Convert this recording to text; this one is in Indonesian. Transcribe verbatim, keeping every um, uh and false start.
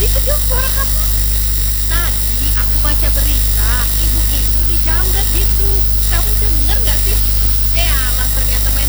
itu dong suara kamu. Tadi aku baca berita, ibu-ibu dijamret gitu. Kamu denger nggak sih? Eh alah, ternyata main